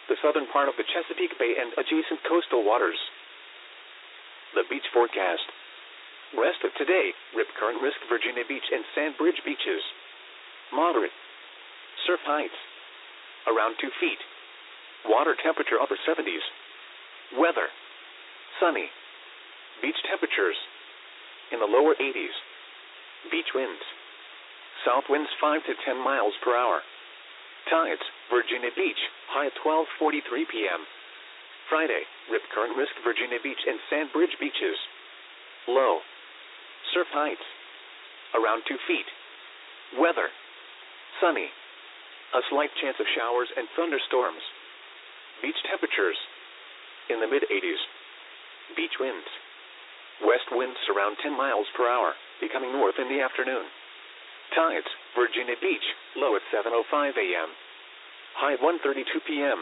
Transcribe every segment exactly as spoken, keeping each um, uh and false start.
the southern part of the Chesapeake Bay and adjacent coastal waters. The beach forecast. Rest of today, rip current risk Virginia Beach and Sandbridge beaches. Moderate. Surf heights. Around two feet. Water temperature upper seventies. Weather. Sunny. Beach temperatures. In the lower eighties. Beach winds. South winds five to ten miles per hour. Tides, Virginia Beach, high at twelve forty-three p m Friday, rip current risk Virginia Beach and Sandbridge beaches. Low. Surf heights. Around two feet. Weather. Sunny. A slight chance of showers and thunderstorms. Beach temperatures. In the mid eighties. Beach winds. West winds around ten miles per hour, becoming north in the afternoon. Tides, Virginia Beach, low at seven oh five a m High at one thirty-two p m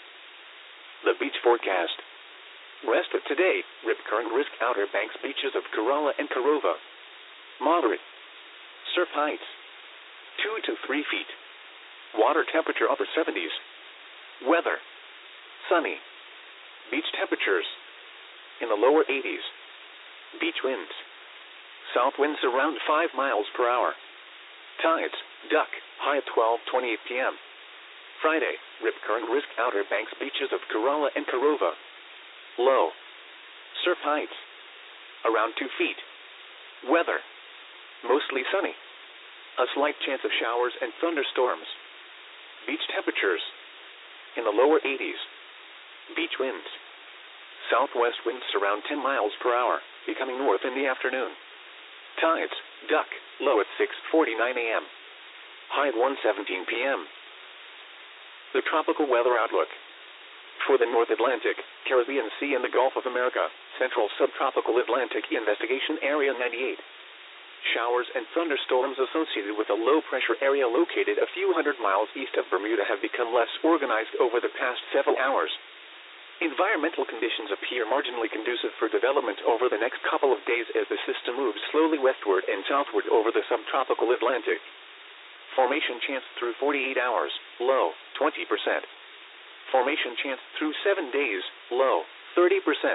The beach forecast. Rest of today, rip current risk Outer Banks beaches of Corolla and Carova. Moderate. Surf heights. two to three feet. Water temperature upper seventies. Weather. Sunny. Beach temperatures. In the lower eighties. Beach winds. South winds around five miles per hour. Tides, duck, high at twelve twenty-eight p m Friday, rip current risk Outer Banks beaches of Corolla and Carova. Low. Surf heights. Around two feet. Weather. Mostly sunny. A slight chance of showers and thunderstorms. Beach temperatures. In the lower eighties. Beach winds. Southwest winds around ten miles per hour, becoming north in the afternoon. Tides, duck, low at six forty-nine a m High at one seventeen p m The tropical weather outlook. For the North Atlantic, Caribbean Sea and the Gulf of America, Central Subtropical Atlantic Investigation Area ninety-eight. Showers and thunderstorms associated with a low-pressure area located a few hundred miles east of Bermuda have become less organized over the past several hours. Environmental conditions appear marginally conducive for development over the next couple of days as the system moves slowly westward and southward over the subtropical Atlantic. Formation chance through forty-eight hours, low, twenty percent. Formation chance through seven days, low, thirty percent.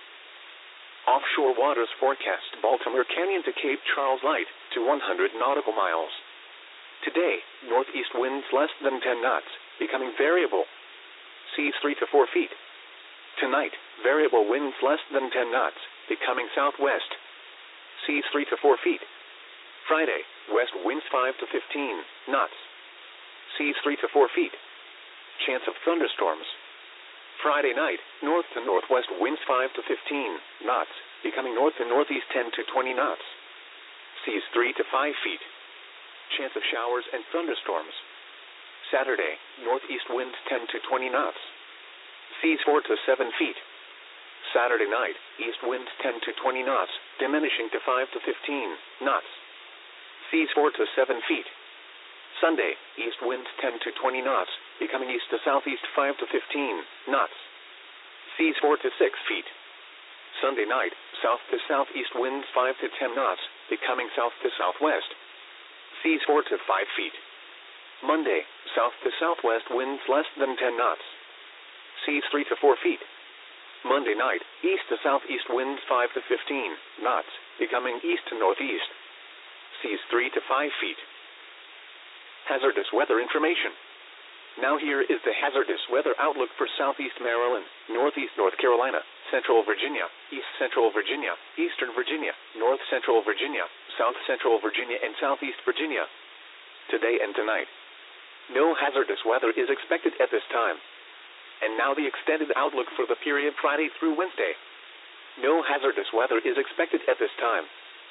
Offshore waters forecast Baltimore Canyon to Cape Charles light to one hundred nautical miles. Today, northeast winds less than ten knots, becoming variable. Seas three to four feet. Tonight, variable winds less than ten knots, becoming southwest. Seas three to four feet. Friday, west winds five to fifteen knots. Seas three to four feet. Chance of thunderstorms. Friday night, north to northwest winds five to fifteen knots, becoming north to northeast ten to twenty knots. Seas three to five feet. Chance of showers and thunderstorms. Saturday, northeast winds ten to twenty knots. Seas four to seven feet. Saturday night, east winds ten to twenty knots, diminishing to five to fifteen knots. Seas four to seven feet. Sunday, east winds ten to twenty knots, becoming east to southeast five to fifteen knots. Seas four to six feet. Sunday night, south to southeast winds five to ten knots, becoming south to southwest. Seas four to five feet. Monday, south to southwest winds less than ten knots. Seas three to four feet. Monday night, east to southeast winds five to fifteen knots, becoming east to northeast. Seas three to five feet. Hazardous weather information. Now here is the hazardous weather outlook for southeast Maryland, northeast North Carolina, central Virginia, east central Virginia, eastern Virginia, north central Virginia, south central Virginia, and southeast Virginia. Today and tonight. No hazardous weather is expected at this time. And now the extended outlook for the period Friday through Wednesday. No hazardous weather is expected at this time.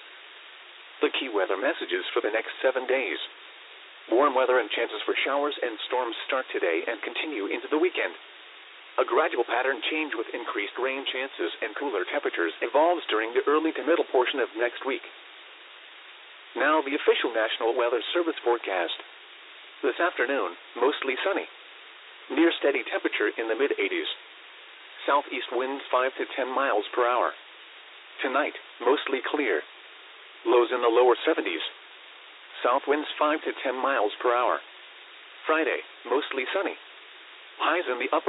The key weather messages for the next seven days. Warm weather and chances for showers and storms start today and continue into the weekend. A gradual pattern change with increased rain chances and cooler temperatures evolves during the early to middle portion of next week. Now the official National Weather Service forecast. This afternoon, mostly sunny. Near steady temperature in the mid eighties. Southeast winds five to ten miles per hour. Tonight, mostly clear. Lows in the lower seventies. South winds five to ten miles per hour. Friday, mostly sunny. Highs in the upper